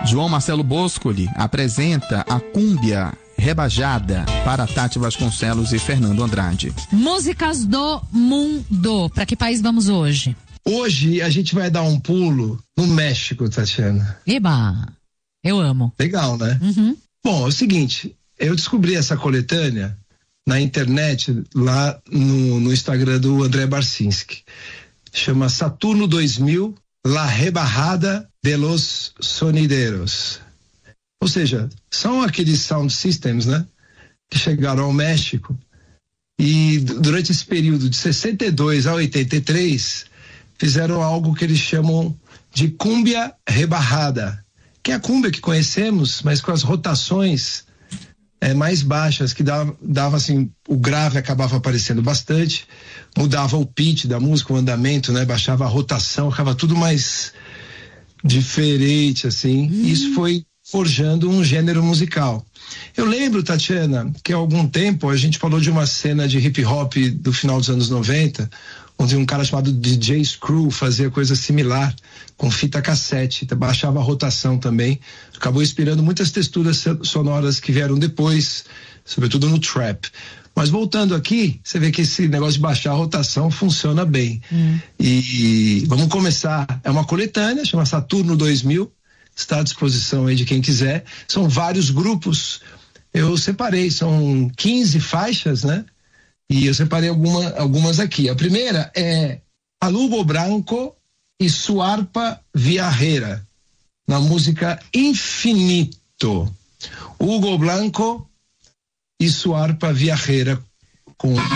João Marcelo Boscoli apresenta a Cúmbia Rebajada para Tati Vasconcelos e Fernando Andrade. Músicas do mundo. Para que país vamos hoje? Hoje a gente vai dar um pulo no México, Tatiana. Eba, eu amo. Legal, né? Uhum. Bom, é o seguinte, eu descobri essa coletânea na internet, lá no Instagram do André Barcinski. Chama Saturno 2000, La Rebajada de los Sonideros. Ou seja, são aqueles sound systems, né? Que chegaram ao México e durante esse período de 62 a 83 fizeram algo que eles chamam de Cúmbia Rebajada, que é a cúmbia que conhecemos, mas com as rotações mais baixas, que dava assim, o grave acabava aparecendo bastante, mudava o pitch da música, o andamento, né? Baixava a rotação, ficava tudo mais diferente, assim. Isso foi forjando um gênero musical. Eu lembro, Tatiana, que há algum tempo a gente falou de uma cena de hip hop do final dos anos 90, onde um cara chamado DJ Screw fazia coisa similar, com fita cassete, baixava a rotação também, acabou inspirando muitas texturas sonoras que vieram depois, sobretudo no trap. Mas voltando aqui, você vê que esse negócio de baixar a rotação funciona bem. E vamos começar, é uma coletânea, chama Saturno 2000, está à disposição aí de quem quiser, são vários grupos, eu separei, são 15 faixas, né? E eu separei algumas aqui. A primeira é Hugo Branco e su arpa viajera, na música Infinito. Hugo Branco e su arpa viajera, com